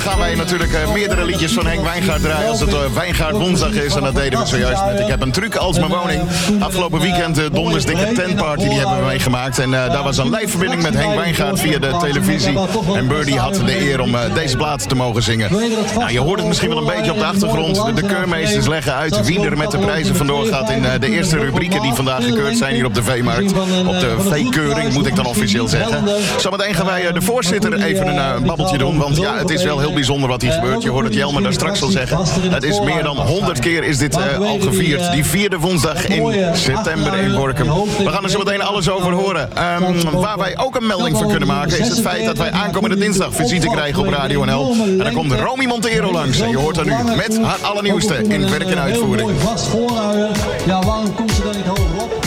gaan wij natuurlijk meerdere liedjes van Henk Wijngaard draaien als het Wijngaard woensdag is. En dat deden we zojuist met Ik heb een truc als mijn woning. Afgelopen weekend Donders dikke tentparty, die hebben we meegemaakt. En daar was een live verbinding met Henk Wijngaard via de televisie. En Birdie had de eer om deze plaat te mogen zingen. Nou, je hoort het misschien wel een beetje op de achtergrond. De keurmeesters leggen uit wie er met de prijzen vandoor gaat in de eerste rubrieken die vandaag gekeurd zijn hier op de Veemarkt. Op de veekeuring moet ik dan officieel zeggen. Zometeen gaan wij de voorzitter even een babbeltje doen. Want ja, het is wel heel bijzonder wat hier gebeurt. Je hoort het Jelmer daar straks al zeggen. Het is meer dan 100 keer is dit al gevierd. Die vierde woensdag in september in Borkum. We gaan er zo meteen alles over horen. Waar wij ook een melding van kunnen maken is het feit dat wij aankomende dinsdag visite krijgen op Radio NL. En dan komt Romy Montero langs. En je hoort haar nu met haar allernieuwste in werk en uitvoering. Vast voorhouden. Ja, waarom komt ze dan niet hoger op?